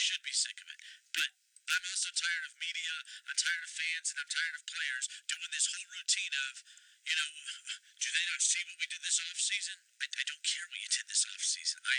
should be sick of it. But I'm also tired of media, I'm tired of fans, and I'm tired of players doing this whole routine of, do they not see what we did this offseason? I don't care what you did this offseason. I